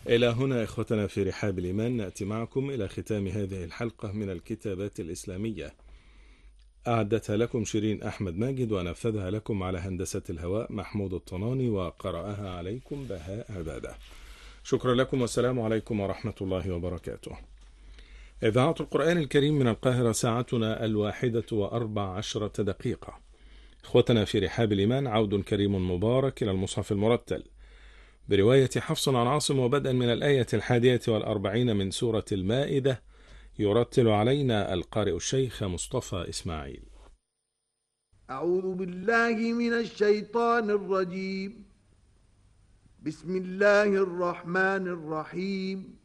إلى هنا إخوتنا في رحاب الإيمان نأتي معكم إلى ختام هذه الحلقة من الكتابات الإسلامية. أعدتها لكم شيرين أحمد ماجد، ونفذها لكم على هندسة الهواء محمود الطناني، وقرأها عليكم بهاء عبادة. شكرا لكم، والسلام عليكم ورحمة الله وبركاته. إذاعة القرآن الكريم من القاهرة، ساعتنا 1:14. إخوتنا في رحاب الإيمان، عود كريم مبارك إلى المصحف المرتل برواية حفص عن عاصم، وبدءا من الآية 41 من سورة المائدة. يرتل علينا القارئ الشيخ مصطفى إسماعيل. أعوذ بالله من الشيطان الرجيم. بسم الله الرحمن الرحيم.